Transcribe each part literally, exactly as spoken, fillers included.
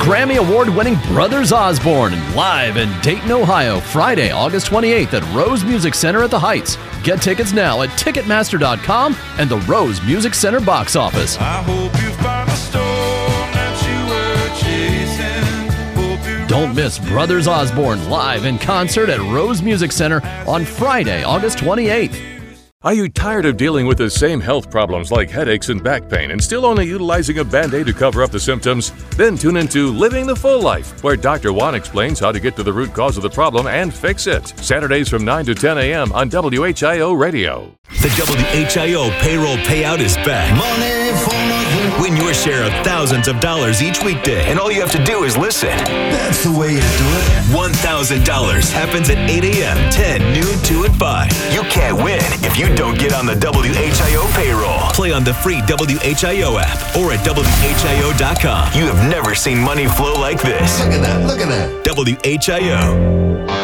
Grammy Award-winning Brothers Osborne live in Dayton, Ohio, Friday, August twenty-eighth at Rose Music Center at the Heights. Get tickets now at Ticketmaster dot com and the Rose Music Center box office. I hope you found a storm that you were chasing. Hope you Don't miss Brothers Osborne live in concert at Rose Music Center on Friday, August twenty-eighth. Are you tired of dealing with the same health problems like headaches and back pain and still only utilizing a Band-Aid to cover up the symptoms? Then tune into Living the Full Life, where Doctor Juan explains how to get to the root cause of the problem and fix it. Saturdays from nine to ten a.m. on W H I O Radio. The W H I O payroll payout is back. Money for nothing. Win your share of thousands of dollars each weekday. And all you have to do is listen. That's the way you do it. one thousand dollars happens at eight a.m., ten, noon, two, and five. You can't win if you don't get on the W H I O payroll. Play on the free W H I O app or at W H I O dot com. You have never seen money flow like this. Look at that, look at that. W H I O.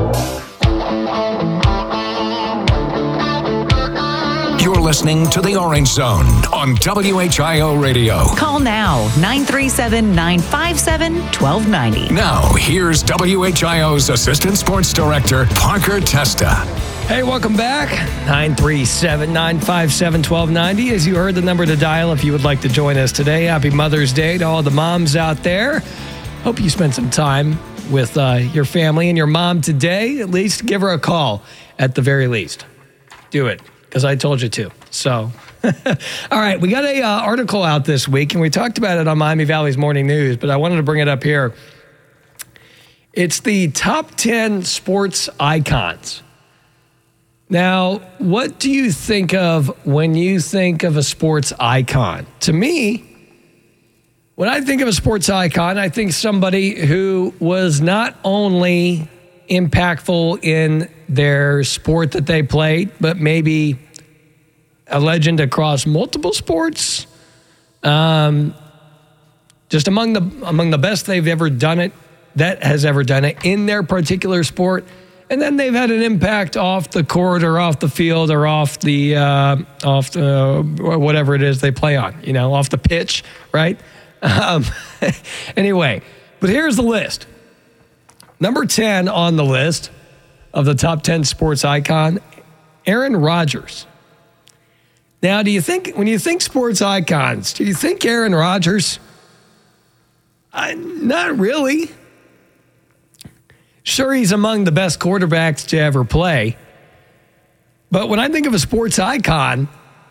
You're listening to The Orange Zone on W H I O Radio. Call now, nine three seven, nine five seven, one two nine zero. Now, here's W H I O's Assistant Sports Director, Parker Testa. Hey, welcome back. nine three seven, nine five seven, one two nine zero. As you heard, the number to dial if you would like to join us today. Happy Mother's Day to all the moms out there. Hope you spent some time with uh, your family and your mom today. At least give her a call at the very least. Do it, because I told you to. So, all right, we got a uh, article out this week, and we talked about it on Miami Valley's Morning News, but I wanted to bring it up here. It's the top ten sports icons. Now, what do you think of when you think of a sports icon? To me, when I think of a sports icon, I think somebody who was not only impactful in their sport that they played, but maybe a legend across multiple sports. Um, just among the among the best they've ever done it, that has ever done it in their particular sport. And then they've had an impact off the court or off the field or off the uh, off the, whatever it is they play on, you know, off the pitch, right? Um, anyway, but here's the list. Number ten on the list of the top ten sports icon, Aaron Rodgers. Now, do you think, when you think sports icons, do you think Aaron Rodgers? Uh, not really. Sure, he's among the best quarterbacks to ever play. But when I think of a sports icon,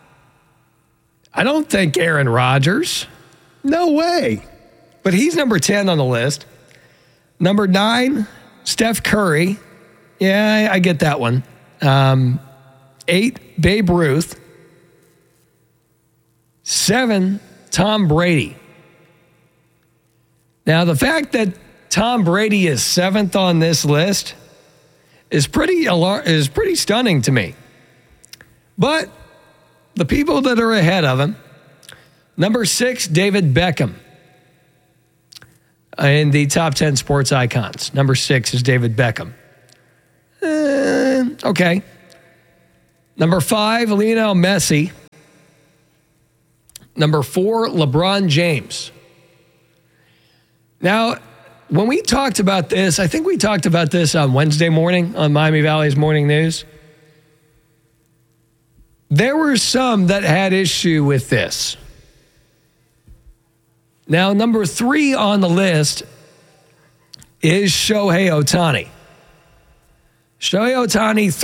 I don't think Aaron Rodgers. No way. But he's number ten on the list. Number nine, Steph Curry. Yeah, I, I get that one. Um, eight, Babe Ruth. Seven, Tom Brady. Now, the fact that Tom Brady is seventh on this list is pretty alar- is pretty stunning to me. But the people that are ahead of him, number six, David Beckham. In the top ten sports icons, number six is David Beckham. Uh, okay. Number five, Lionel Messi. Number four, LeBron James. Now, when we talked about this, I think we talked about this on Wednesday morning on Miami Valley's Morning News. There were some that had issue with this. Now, number three on the list is Shohei Ohtani. Shohei Ohtani